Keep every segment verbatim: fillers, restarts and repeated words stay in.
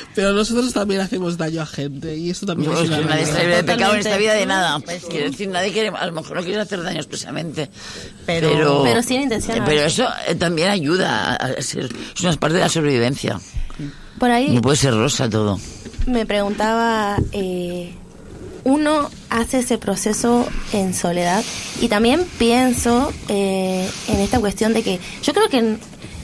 Pero nosotros también hacemos daño a gente y esto también no, es una nadie está libre de pecado en esta vida de nada. Pues sí. Quiero decir, nadie quiere, a lo mejor no quiere hacer daño expresamente. Pero, pero, pero sin intención. Pero eso eh, también ayuda a, a ser, es una parte de la sobrevivencia. Por ahí. No puede ser rosa todo. Me preguntaba, eh, uno hace ese proceso en soledad y también pienso eh, en esta cuestión de que yo creo que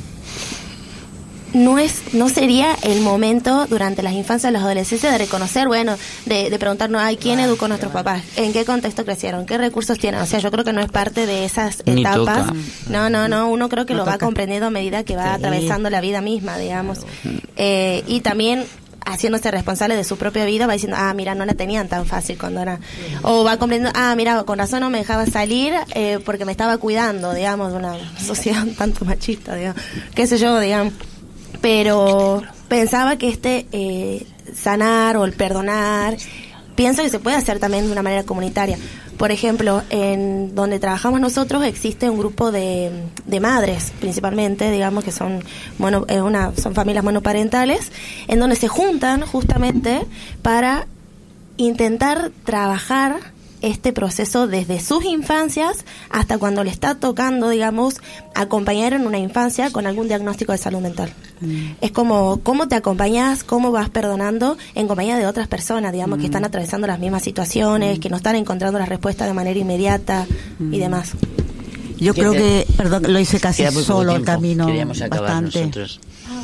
no es no sería el momento durante las infancias y las adolescencias de reconocer, bueno, de, de preguntarnos, ay, ¿quién educó a nuestros papás? ¿En qué contexto crecieron? ¿Qué recursos tienen? O sea, yo creo que no es parte de esas Ni etapas. toca. No, no, no, uno creo que No lo va toca. comprendiendo a medida que va Sí. atravesando la vida misma, digamos. Eh, y también haciéndose responsable de su propia vida, va diciendo, ah, mira, no la tenían tan fácil cuando era... O va comprendiendo, ah, mira, con razón no me dejaba salir eh, porque me estaba cuidando, digamos, de una sociedad un tanto machista, digamos. Qué sé yo, digamos. Pero pensaba que este eh, sanar o el perdonar, pienso que se puede hacer también de una manera comunitaria. Por ejemplo, en donde trabajamos nosotros existe un grupo de, de madres, principalmente, digamos que son mono, es una, son familias monoparentales, en donde se juntan justamente para intentar trabajar este proceso desde sus infancias hasta cuando le está tocando, digamos, acompañar en una infancia con algún diagnóstico de salud mental. Mm. Es como cómo te acompañas, cómo vas perdonando en compañía de otras personas, digamos, mm. que están atravesando las mismas situaciones, mm. que no están encontrando la respuesta de manera inmediata mm. y demás. Yo creo que, perdón, lo hice casi solo el camino, queríamos acabar bastante. Nosotros.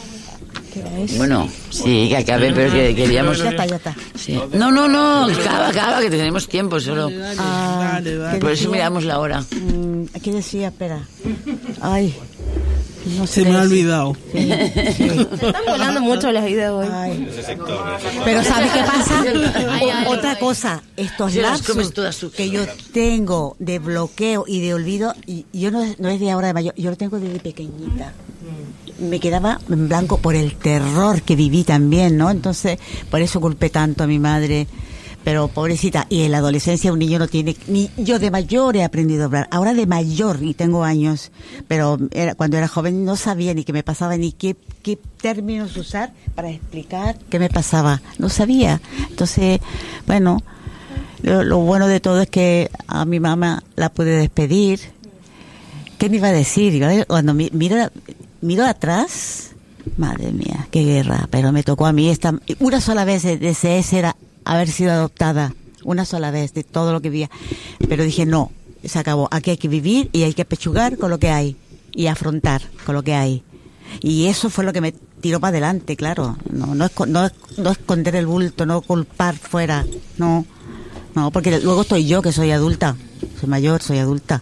Bueno, sí, que acabe, pero que queríamos... Ya está, ya está. Sí. No, no, no, acaba, acaba, que tenemos tiempo solo. Ah, Dale, dale. Por eso miramos la hora. Mm, ¿Qué decía? Espera. Ay, no sé. Se me ha decir. olvidado. Sí, sí. Están volando mucho los videos hoy. Ay. Pero ¿sabes qué pasa? O- otra cosa, estos Se las comes lapsos todas tú. que yo tengo de bloqueo y de olvido, y yo no, no es de ahora de mayor, yo lo tengo desde pequeñita. Me quedaba en blanco por el terror que viví también, ¿no? Entonces, por eso culpé tanto a mi madre. Pero pobrecita, y en la adolescencia un niño no tiene, ni yo de mayor he aprendido a hablar, ahora de mayor y tengo años, pero era, cuando era joven no sabía ni qué me pasaba, ni qué, qué términos usar para explicar qué me pasaba, no sabía. Entonces, bueno, lo, lo bueno de todo es que a mi mamá la pude despedir. ¿Qué me iba a decir? Iba a- Cuando mi- miro, miro atrás, madre mía, qué guerra, pero me tocó a mí esta, una sola vez desde ese era haber sido adoptada, una sola vez de todo lo que vivía, pero dije no, se acabó, aquí hay que vivir y hay que pechugar con lo que hay y afrontar con lo que hay, y eso fue lo que me tiró para adelante, claro, no, no, esco- no, no esconder el bulto, no culpar fuera, no, no, porque luego estoy yo que soy adulta, soy mayor, soy adulta.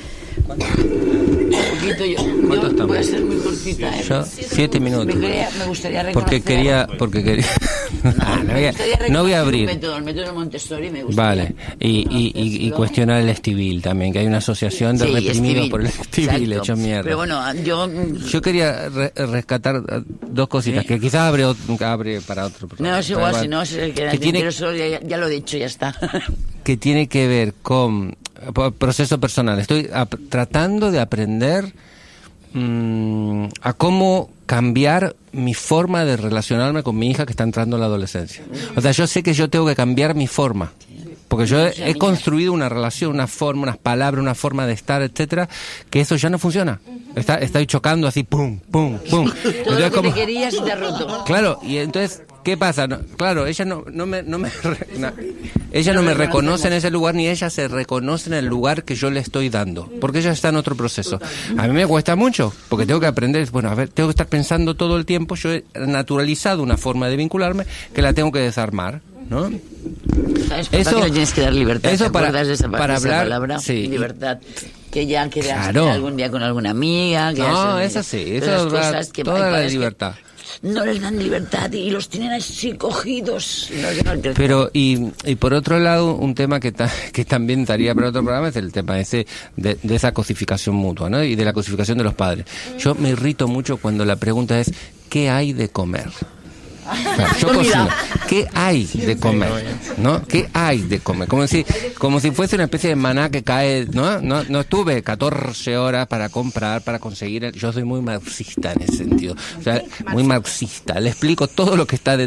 Un poquito yo, ¿Cuánto yo estamos? voy a ser muy cortita. ¿eh? Yo, siete minutos. Me, quería, me gustaría reconocer... Porque quería, porque quería. No, no, me voy a, gustaría no voy a reconocer abrir. un método, el método Montessori me gustaría. Vale, y, y, y, y decirlo. cuestionar el estivil también, que hay una asociación de Sí, reprimidos estivil, por el estivil exacto. hecho mierda. Pero bueno, yo... Yo quería re- rescatar eh, dos cositas, Sí. que quizás abre, ot- abre para otro programa. No, es Pero igual, bueno, si no, es el que, que tiene, pero eso ya, ya lo he dicho, ya está. que tiene que ver con eh, po- proceso personal. Estoy ap- tratando de aprender mm, a cómo cambiar mi forma de relacionarme con mi hija que está entrando en la adolescencia. O sea, yo sé que yo tengo que cambiar mi forma. Porque yo he, he construido una relación, una forma, unas palabras, una forma de estar, etcétera, que eso ya no funciona. Está, estoy chocando así, pum, pum, pum. Todo Entonces, lo que como- te querías te ha roto. Claro, y entonces, ¿qué pasa? No, claro, ella no, no me, no me, re- no, ella no me reconoce en ese lugar, ni ella se reconoce en el lugar que yo le estoy dando, porque ella está en otro proceso. A mí me cuesta mucho, porque tengo que aprender, bueno, a ver, tengo que estar pensando todo el tiempo, yo he naturalizado una forma de vincularme que la tengo que desarmar, ¿no? ¿Sabes? Eso, que le tienes que dar libertad. eso ¿Te para, acuerdas de esa, para de esa hablar, palabra? sí. Libertad. Que ya quieras Claro. estar algún día con alguna amiga. Que No, haces- eso sí, eso todas da las cosas que toda hay la padres que libertad. No les dan libertad y los tienen así cogidos. Y no dejan crecer. Pero, y, y por otro lado, un tema que, ta, que también estaría para otro programa es el tema ese de, de esa cosificación mutua, ¿no? Y de la cosificación de los padres. Yo me irrito mucho cuando la pregunta es, ¿qué hay de comer? O sea, yo cocino. ¿Qué hay de comer? ¿No? ¿Qué hay de comer? Como si, como si fuese una especie de maná que cae, ¿no? No, no estuve catorce horas para comprar, para conseguir. el- Yo soy muy marxista en ese sentido. O sea, muy marxista. Le explico todo lo que está